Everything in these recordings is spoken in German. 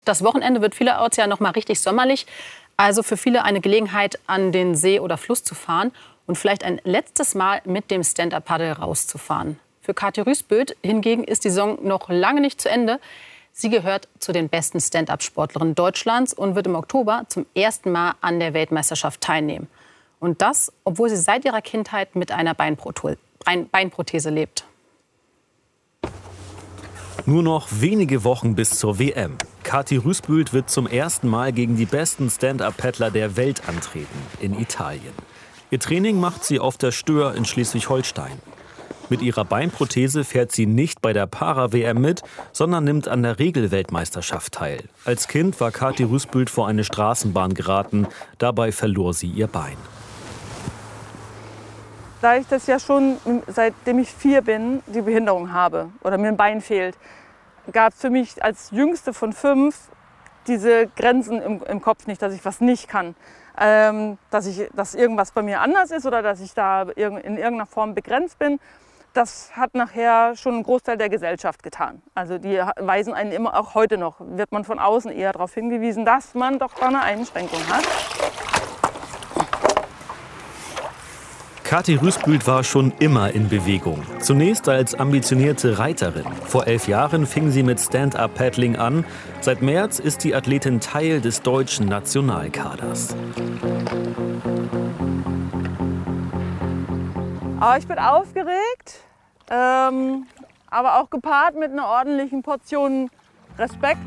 Das Wochenende wird vielerorts ja noch mal richtig sommerlich. Also für viele eine Gelegenheit, an den See oder Fluss zu fahren und vielleicht ein letztes Mal mit dem Stand-Up-Paddle rauszufahren. Für Kathi Rüßböth hingegen ist die Saison noch lange nicht zu Ende. Sie gehört zu den besten Stand-Up-Sportlerinnen Deutschlands und wird im Oktober zum ersten Mal an der Weltmeisterschaft teilnehmen. Und das, obwohl sie seit ihrer Kindheit mit einer Beinprothese lebt. Nur noch wenige Wochen bis zur WM. Kathi Rüßböth wird zum ersten Mal gegen die besten Stand-Up-Paddler der Welt antreten, in Italien. Ihr Training macht sie auf der Stör in Schleswig-Holstein. Mit ihrer Beinprothese fährt sie nicht bei der Para-WM mit, sondern nimmt an der Regelweltmeisterschaft teil. Als Kind war Kathi Rüßböth vor eine Straßenbahn geraten. Dabei verlor sie ihr Bein. Da ich das ja schon, seitdem ich 4 bin, die Behinderung habe oder mir ein Bein fehlt, gab es für mich als Jüngste von 5 diese Grenzen im Kopf nicht, dass ich was nicht kann. Dass irgendwas bei mir anders ist oder dass ich da in irgendeiner Form begrenzt bin, das hat nachher schon einen Großteil der Gesellschaft getan. Also die weisen einen immer, auch heute noch, wird man von außen eher darauf hingewiesen, dass man doch da eine Einschränkung hat. Kathi Rüßböth war schon immer in Bewegung. Zunächst als ambitionierte Reiterin. Vor 11 Jahren fing sie mit Stand-Up-Paddling an. Seit März ist die Athletin Teil des deutschen Nationalkaders. Ich bin aufgeregt, aber auch gepaart mit einer ordentlichen Portion Respekt.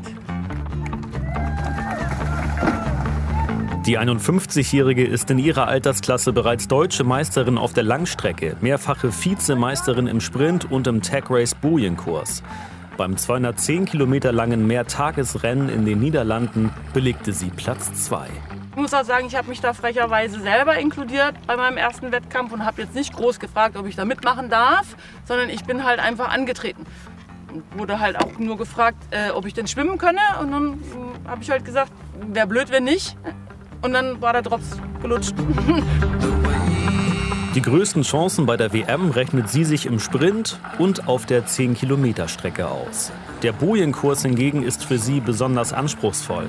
Die 51-Jährige ist in ihrer Altersklasse bereits deutsche Meisterin auf der Langstrecke, mehrfache Vizemeisterin im Sprint und im Tag Race Bojenkurs. Beim 210 Kilometer langen Mehrtagesrennen in den Niederlanden belegte sie Platz 2. Ich muss auch sagen, ich habe mich da frecherweise selber inkludiert bei meinem ersten Wettkampf und habe jetzt nicht groß gefragt, ob ich da mitmachen darf, sondern ich bin halt einfach angetreten. Und wurde halt auch nur gefragt, ob ich denn schwimmen könne. Und dann habe ich halt gesagt, wäre blöd, wenn nicht. Und dann war der Drops gelutscht. Die größten Chancen bei der WM rechnet sie sich im Sprint und auf der 10-Kilometer-Strecke aus. Der Bojenkurs hingegen ist für sie besonders anspruchsvoll.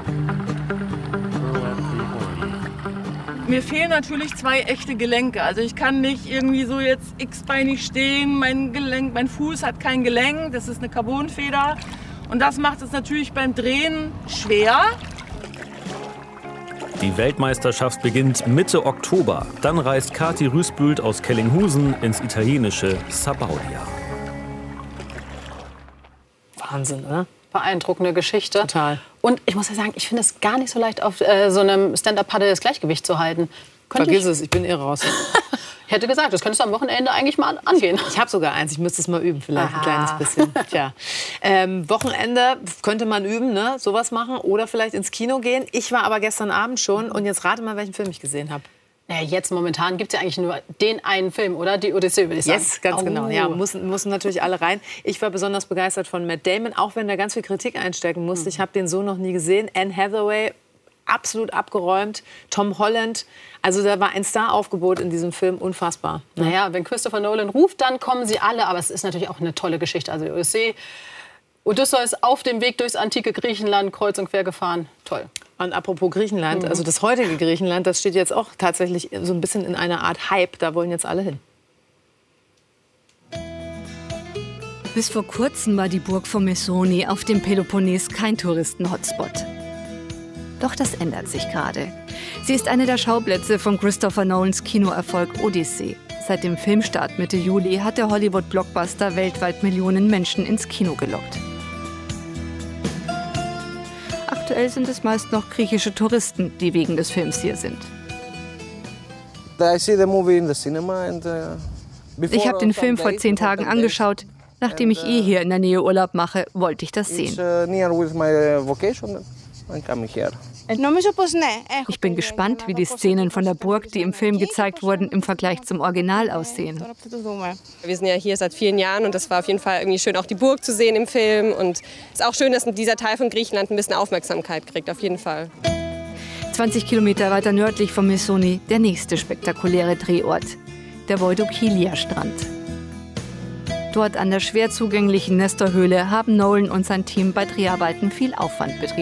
Mir fehlen natürlich 2 echte Gelenke. Also ich kann nicht irgendwie so jetzt x-beinig stehen. Mein Fuß hat kein Gelenk, das ist eine Carbonfeder. Und das macht es natürlich beim Drehen schwer. Die Weltmeisterschaft beginnt Mitte Oktober. Dann reist Kathi Rüßböth aus Kellinghusen ins italienische Sabaudia. Wahnsinn, oder? Beeindruckende Geschichte. Total. Und ich muss ja sagen, ich finde es gar nicht so leicht, auf so einem Stand-Up-Paddle das Gleichgewicht zu halten. Vergiss es, ich bin raus. Ich hätte gesagt, das könntest du am Wochenende eigentlich mal angehen. Ich habe sogar eins, ich müsste es mal üben, vielleicht ein kleines bisschen. Tja. Wochenende könnte man üben, ne? Sowas machen oder vielleicht ins Kino gehen. Ich war aber gestern Abend schon und jetzt rate mal, welchen Film ich gesehen habe. Ja, jetzt momentan gibt es ja eigentlich nur den einen Film, oder? Die Odyssee, würde ich sagen. Yes, ganz genau. Ja, mussten natürlich alle rein. Ich war besonders begeistert von Matt Damon, auch wenn da ganz viel Kritik einstecken musste. Ich habe den so noch nie gesehen. Anne Hathaway, absolut abgeräumt. Tom Holland, also da war ein Star-Aufgebot in diesem Film, unfassbar. Naja, wenn Christopher Nolan ruft, dann kommen sie alle. Aber es ist natürlich auch eine tolle Geschichte. Also die Odyssee, Odysseus auf dem Weg durchs antike Griechenland, kreuz und quer gefahren. Toll. Und apropos Griechenland, also das heutige Griechenland, das steht jetzt auch tatsächlich so ein bisschen in einer Art Hype. Da wollen jetzt alle hin. Bis vor kurzem war die Burg von Myssoni auf dem Peloponnes kein Touristen-Hotspot. Doch das ändert sich gerade. Sie ist eine der Schauplätze von Christopher Nolans Kinoerfolg Odyssee. Seit dem Filmstart Mitte Juli hat der Hollywood-Blockbuster weltweit Millionen Menschen ins Kino gelockt. Aktuell sind es meist noch griechische Touristen, die wegen des Films hier sind. Ich habe den Film vor 10 Tagen angeschaut. Nachdem ich hier in der Nähe Urlaub mache, wollte ich das sehen. Ich bin gespannt, wie die Szenen von der Burg, die im Film gezeigt wurden, im Vergleich zum Original aussehen. Wir sind ja hier seit vielen Jahren und das war auf jeden Fall irgendwie schön, auch die Burg zu sehen im Film. Und es ist auch schön, dass dieser Teil von Griechenland ein bisschen Aufmerksamkeit kriegt, auf jeden Fall. 20 Kilometer weiter nördlich von Myssoni der nächste spektakuläre Drehort, der Voidokilia-Strand. Dort an der schwer zugänglichen Nestor-Höhle haben Nolan und sein Team bei Dreharbeiten viel Aufwand betrieben.